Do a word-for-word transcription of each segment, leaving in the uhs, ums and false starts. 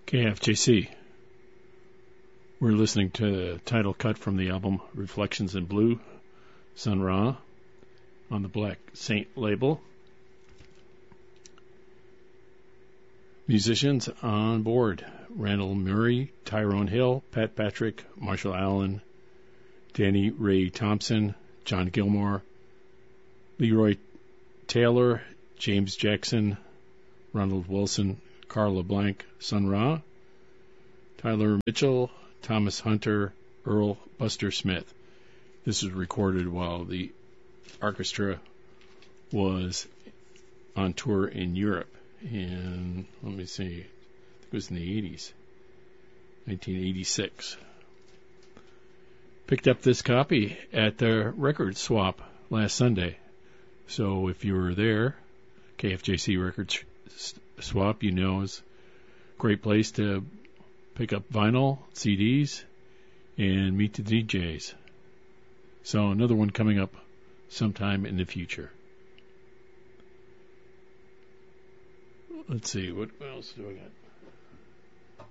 K F J C. We're listening to the title cut from the album Reflections in Blue, Sun Ra, on the Black Saint label. Musicians on board: Randall Murray, Tyrone Hill, Pat Patrick, Marshall Allen, Danny Ray Thompson, John Gilmore, Leroy Taylor, James Jackson, Ronald Wilson, Carl LeBlanc, Sun Ra, Tyler Mitchell, Thomas Hunter, Earl Buster Smith. This was recorded while the orchestra was on tour in Europe in, let me see, I think it was in the eighties, nineteen eighty-six. Picked up this copy at the record swap last Sunday. So if you were there, K F J C Records Swap, you know, is a great place to pick up vinyl, C Ds, and meet the D Js. So another one coming up sometime in the future. Let's see, what else do I got?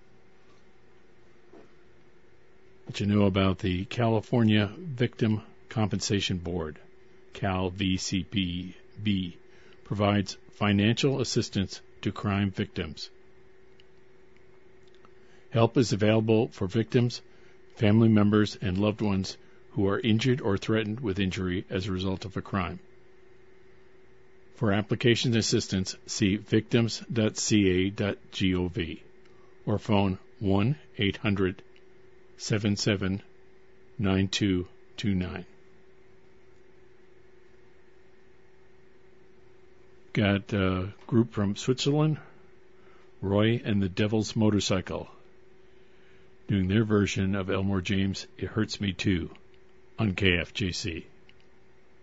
What you know about the California Victim Compensation Board, Cal V C P B, provides financial assistance to crime victims. Help is available for victims, family members, and loved ones who are injured or threatened with injury as a result of a crime. For application assistance, see victims dot c a dot gov or phone one eight hundred seven seven nine two two nine. Got a group from Switzerland, Roy and the Devil's Motorcycle, doing their version of Elmore James' It Hurts Me Too on K F J C.